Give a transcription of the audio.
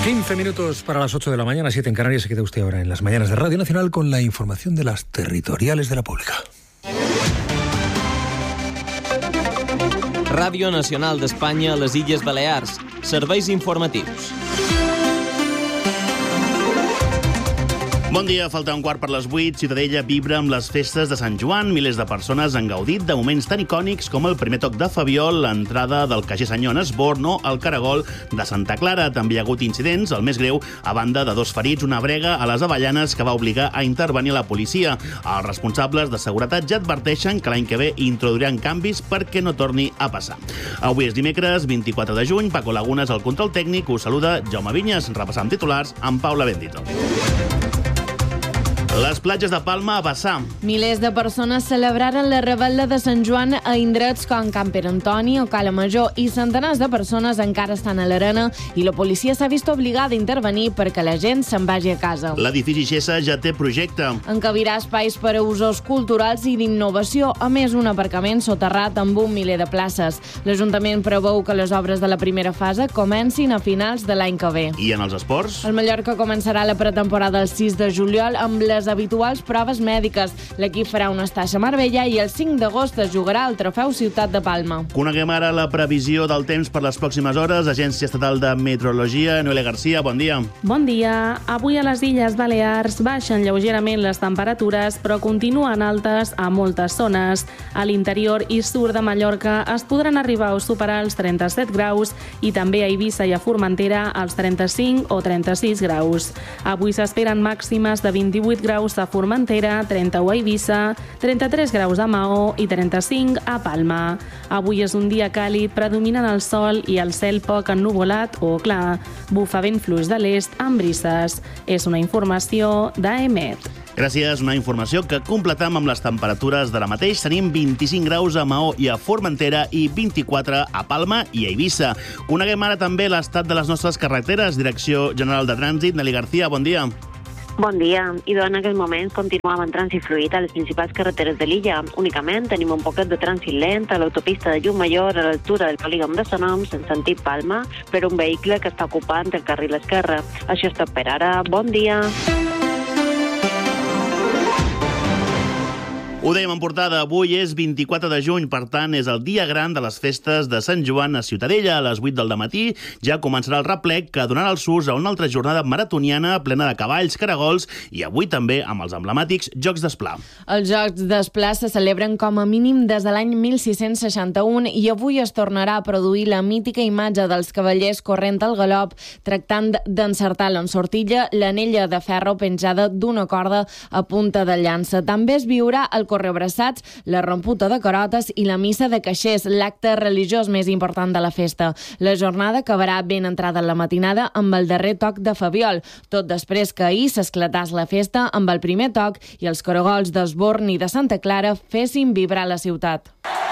15 minutos para las 8 de la mañana, 7 en Canarias. Se queda usted ahora en las mañanas de Radio Nacional con la información de las territoriales de la Pública. Ràdio Nacional d'Espanya a les Illes Balears. Serveis informatius. Bon dia, falta un quart per les 8. Ciutadella vibra amb les festes de Sant Joan. Milers de persones han gaudit de moments tan icònics com el primer toc de Fabiol, l'entrada del caixer Senyor en Esborn o el caragol de Santa Clara. També hi ha hagut incidents, el més greu, a banda de 2 ferits, una brega a les Avellanes que va obligar a intervenir la policia. Els responsables de seguretat ja adverteixen que l'any que ve introduiran canvis perquè no torni a passar. Avui és dimecres, 24 de juny. Paco Lagunes, al control tècnic, us saluda Jaume Vinyes. Repassant titulars amb Paula Bendito. Les platges de Palma a Bassà. Milers de persones celebraren la revetlla de Sant Joan a indrets com Can Pere Antoni o Cala Major i centenars de persones encara estan a l'arena i la policia s'ha vist obligada a intervenir perquè la gent se'n vagi a casa. L'edifici Gessa ja té projecte. Encabirà espais per a usos culturals i d'innovació, a més un aparcament soterrat amb 1 miler de places. L'Ajuntament preveu que les obres de la primera fase comencin a finals de l'any que ve. I en els esports? El Mallorca començarà la pretemporada el 6 de juliol amb les habituals proves mèdiques. L'equip farà una estada a Marbella i el 5 d'agost es jugarà el Trofeu Ciutat de Palma. Coneguem ara la previsió del temps per les pròximes hores. Agència Estatal de Meteorologia, Noelia Garcia, bon dia. Bon dia. Avui a les Illes Balears baixen lleugerament les temperatures, però continuen altes a moltes zones. A l'interior i sud de Mallorca es podran arribar a superar els 37 graus i també a Eivissa i a Formentera als 35 o 36 graus. Avui s'esperen màximes de 28 graus a Formentera, 31 a Eivissa, 33 graus a Maó i 35 a Palma. Avui és un dia càlid, predominen el sol i el cel poc ennuvolat o clar. Bufa vent fluix de l'est amb brises. És una informació d'AEMET. Gràcies, una informació que completam amb les temperatures de la mateix. Tenim 25 graus a Maó i a Formentera i 24 a Palma i a Eivissa. Coneguem ara també l'estat de les nostres carreteres. Direcció General de Trànsit, Nelly García, bon dia. Bon dia. I en aquests moments continuem amb trànsit fluid a les principals carreteres de l'illa. Únicament tenim un poquet de trànsit lent a l'autopista de Llucmajor a l'altura del polígon de Sonoms en sentit Palma per un vehicle que està ocupant el carril esquerre. Això és tot per ara. Bon dia. Ho dèiem en portada, avui és 24 de juny, per tant, és el dia gran de les festes de Sant Joan a Ciutadella. A les 8 del dematí ja començarà el replec que donarà el sus a una altra jornada maratoniana plena de cavalls, caragols i avui també amb els emblemàtics Jocs d'Esplà. Els Jocs d'Esplà se celebren com a mínim des de l'any 1661 i avui es tornarà a produir la mítica imatge dels cavallers corrent al galop tractant d'encertar l'ensortilla, l'anella de ferro penjada d'una corda a punta de llança. També es viurà el correbraçats, la romputa de carotes i la missa de caixers, l'acte religiós més important de la festa. La jornada acabarà ben entrada en la matinada amb el darrer toc de Fabiol, tot després que ahir s'esclatàs la festa amb el primer toc i els caragols d'Esborn i de Santa Clara fessin vibrar la ciutat.